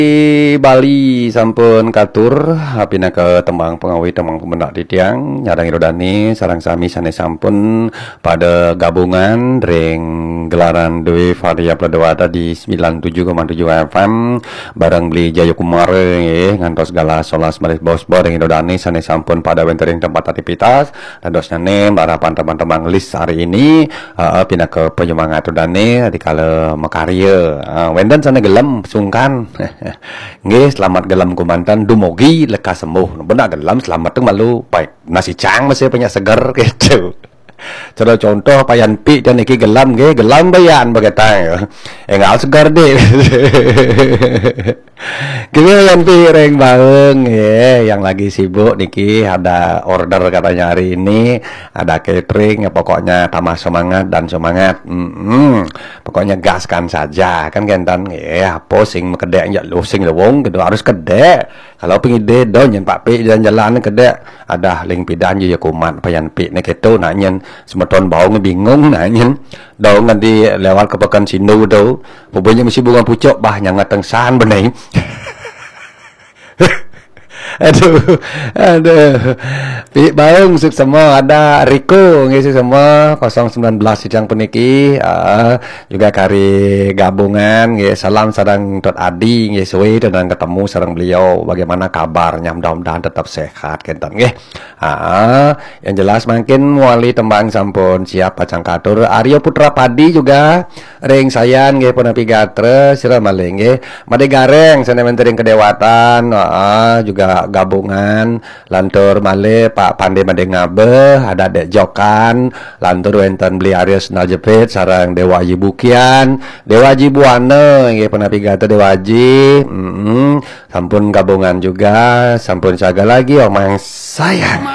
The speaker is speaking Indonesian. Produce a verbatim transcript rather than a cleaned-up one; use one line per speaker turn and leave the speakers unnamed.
Di Bali sampun katur apina ke tembang pengawi tembang pemendak di tiang nyadang irodani sarang sami sane sampun pada gabungan ring gelaran Dewi Varia Pledewata di sembilan puluh tujuh koma tujuh F M bareng beli Jayakumar nggih ngantos gala solas maris bos ring irodani sane sampun pada wentering tempat aktivitas dan dosnya nih harapan teman-teman list hari ini uh, pindah ke penyemangat irodani dikala makarya uh, wenden sana gelem sungkan nggih selamat gelam kumantan dumugi lekas sembuh benar gelam selamat tuh malu baik nasi cang masih punya seger gitu. Contoh contoh payan pi dan iki gelam nggih gelam bayan bagetang engal segar deh. Giliran pi reng bareng ya yang lagi sibuk niki ada order katanya hari ini ada catering ya pokoknya tambah semangat dan semangat mm -hmm. Pokoknya gaskan saja kan gentan ya apa sing kedek ya lu sing lewong gitu harus kedek kalau pengin ide don yen Pak Pi jalan-jalan kedek ada ling pidan ya kuman payan pi nek itu nanyen semeton bau bingung nanyen dong nanti lewat ke pekan sinu tuh pokoknya mesti bunga pucuk bah nyangat tengsan bening. Aduh, aduh. Pi Baung suk semua ada Riko ngisi semua nol satu sembilan sidang peniki uh, juga kari gabungan nggih salam sareng Dot Adi nggih suwe dan ketemu sareng beliau bagaimana kabarnya mudah-mudahan tetap sehat kenten nggih. Heeh, yang jelas makin muali tembang sampun siap pacang katur Aryo Putra Padi juga ring sayan nggih pun pigatre sira malih nggih made gareng sane mentering kedewatan heeh juga gabungan lantur male Pak Pande Made Ngabe ada Dek Jokan lantur wenten beli Aries Naljepit sarang Dewa Yibukian Dewa Jibuane nggih pun pigatre Dewa Ji mm -hmm. Sampun gabungan juga sampun saga lagi omang sayang